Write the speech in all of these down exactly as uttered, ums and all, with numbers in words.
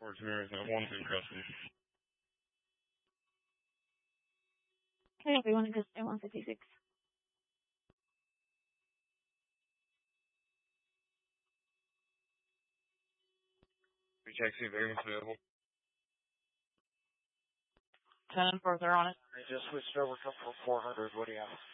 Fort Mary, one's in custody. Okay, everyone in custody, one fifty-six. We check see if everyone's available. ten and four, they're on it. I just switched over to four hundred. What do you have?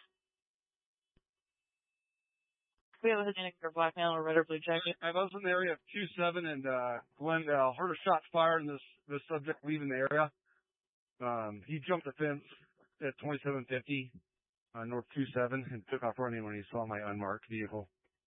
We have a Hispanic or black male or red or blue jacket. I was in the area of two seven and uh, Glendale. Heard a shot fired and this, this subject leaving the area. Um, he jumped the fence at twenty-seven fifty uh, North two seven and took off running when he saw my unmarked vehicle.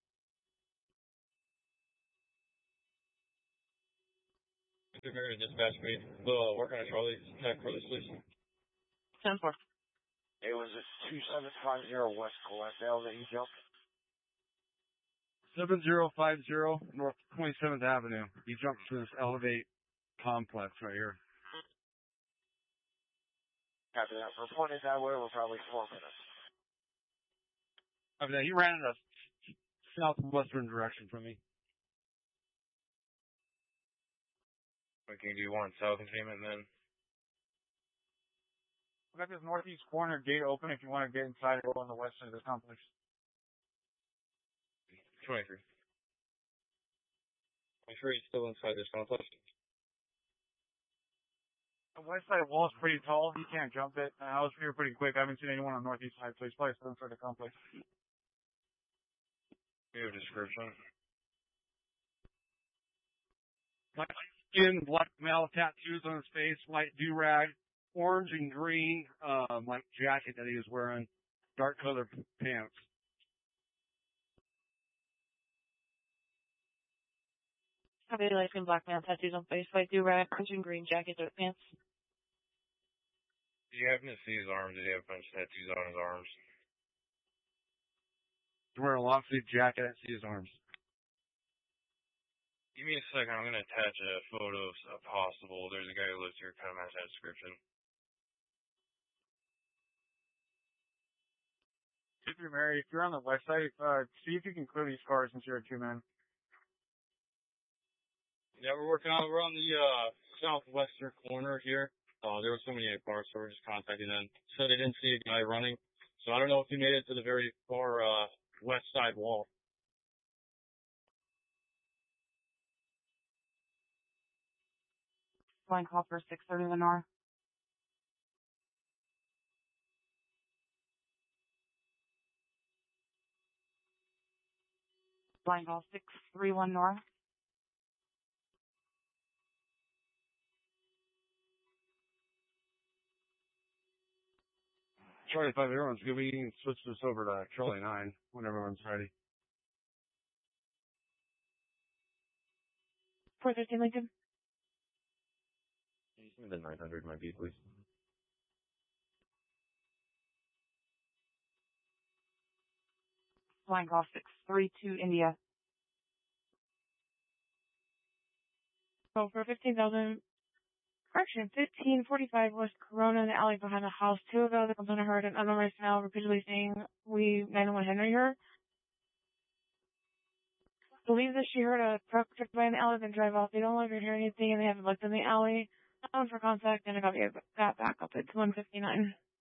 Mister Mary, dispatch me. We'll work on a Charlie. Connect for this, please. ten four. It was a two seven five zero West Glendale that you jumped. seven zero five zero North twenty-seventh Avenue. He jumped to this Elevate complex right here. After that, we're pointed that way. We're probably four minutes. After that, he ran in a southwestern direction from me. Okay, do you want south containment then? We got this northeast corner gate open if you want to get inside or go on the west side of the complex. twenty-three. I'm sure he's still inside this complex. The west side wall is pretty tall. He can't jump it. Uh, I was here pretty quick. I haven't seen anyone on the northeast side, so he's probably still inside the complex. Your description. Black skin, black male tattoos on his face, white do-rag, orange and green, um, like jacket that he was wearing, dark colored pants. Have a light skin black male tattoos on face, white do-rag, orange and green jacket or pants. Did you happen to see his arms? Did he have a bunch of tattoos on his arms? He's wearing a long sleeve jacket. I see his arms. Give me a second. I'm going to attach a photo if possible. There's a guy who lives here kind of match that description. If you're married, if you're on the west side, uh, see if you can clear these cars since you're a two-man. Yeah, we're working on, we're on the, uh, southwestern corner here. Uh, there were so many cars, so we're just contacting them. So they didn't see a guy running. So I don't know if he made it to the very far, uh, west side wall. Flying call for six thirty Lenore. Flying call six three one North. Charlie five, everyone's good. We can switch this over to Charlie nine when everyone's ready. four thirteen Lincoln. Can you send me the nine hundred, my beat, please? Flying call six three two India. So for fifteen thousand, correction, fifteen forty-five West Corona in the alley behind the house. Two of the complainant heard an unauthorized male repeatedly saying, "We nine one Henry here." Believes that she heard a truck drive by in the alley then drive off. They don't longer hear anything and they haven't looked in the alley. Down for contact and I got, got back up at one fifty-nine.